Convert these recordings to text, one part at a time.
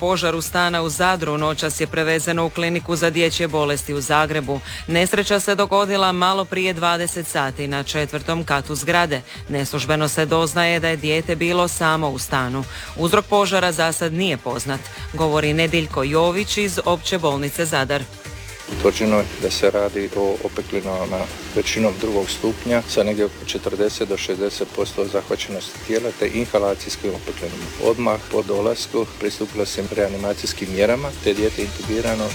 požaru stana u Zadru noćas je prevezeno u kliniku za dječje bolesti u Zagrebu. Nesreća se dogodila malo prije 20 sati na 4. katu zgrade. Neslužbeno se doznaje da je dijete bilo samo u stanu. Uzrok požara za sad nije poznat, govori Nediljko Jović iz Opće bolnice Zadar. Utvrđeno je da se radi o opeklinama većinom 2. stupnja sa negdje oko 40 do 60% zahvaćenosti tijela te inhalacijskim opeklinama. Odmah po dolasku pristupilo se reanimacijskim mjerama te dijete intubirano.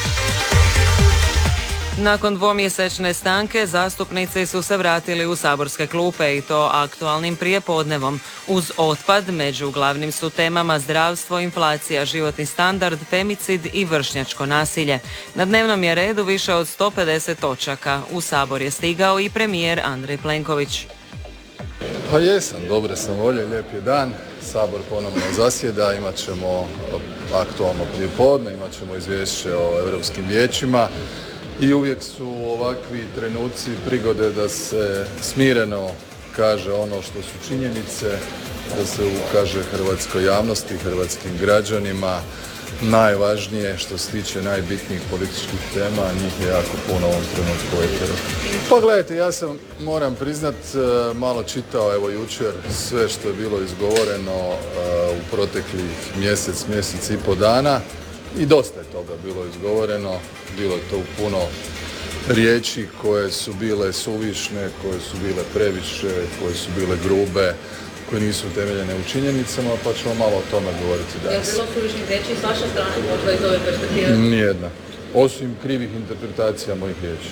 Nakon dvomjesečne stanke zastupnici su se vratili u saborske klupe i to aktualnim prijepodnevom. Uz otpad među glavnim su temama zdravstvo, inflacija, životni standard, femicid i vršnjačko nasilje. Na dnevnom je redu više od 150 točaka. U Sabor je stigao i premijer Andrej Plenković. Pa jesam, dobre sam volje, lijep je dan. Sabor ponovno zasjeda, imat ćemo aktualno prijepodne, imat ćemo izvješće o europskim vijećima. I uvijek su ovakvi trenuci prigode da se smireno kaže ono što su činjenice, da se ukaže hrvatskoj javnosti, hrvatskim građanima. Najvažnije što se tiče najbitnijih političkih tema, njih je jako puno u ovom trenutku u eteru. Pa gledajte, ja sam, moram priznat, malo čitao evo jučer sve što je bilo izgovoreno u proteklih mjesec i pol dana. I dosta je toga bilo izgovoreno, bilo je to puno riječi koje su bile suvišne, koje su bile previše, koje su bile grube, koje nisu utemeljene u činjenicama, pa ćemo malo o tome govoriti danas. Je li bilo suvišnih riječi s vaše strane, možda iz ove perspektive? Nijedna, osim krivih interpretacija mojih riječi.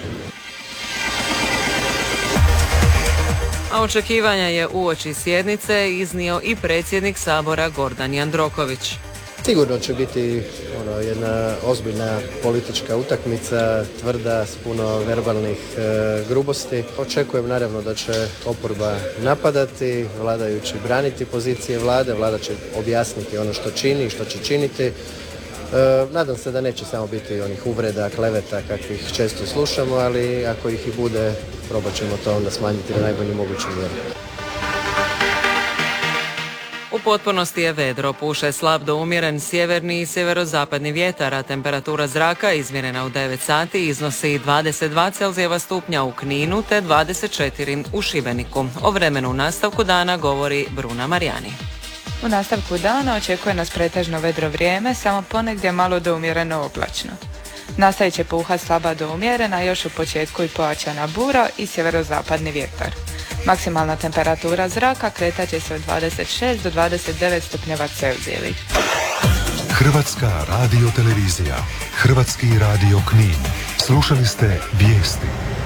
A očekivanja je uoči sjednice iznio i predsjednik Sabora Gordan Jandroković. Sigurno će biti jedna ozbiljna politička utakmica, tvrda, s puno verbalnih grubosti. Očekujem naravno da će oporba napadati, vladajući braniti pozicije vlade, vlada će objasniti ono što čini i što će činiti. Nadam se da neće samo biti onih uvreda, kleveta kakvih često slušamo, ali ako ih i bude, probat ćemo to onda smanjiti na najbolji mogući mjeri. U potpunosti je vedro, puše slab do umjeren sjeverni i sjeverozapadni vjetar, a temperatura zraka izmjerena u 9 sati iznosi 22 Celzijeva stupnja u Kninu te 24 u Šibeniku. O vremenu u nastavku dana govori Bruna Marijani. U nastavku dana očekuje nas pretežno vedro vrijeme, samo ponegdje malo do umjereno oblačno. Nastavit će puhat slaba do umjerena, još u početku i pojačana bura i sjeverozapadni vjetar. Maksimalna temperatura zraka kretat će se od 26 do 29 stupnjeva Celzijevih. Hrvatska radiotelevizija, Hrvatski radio Knin. Slušali ste vijesti.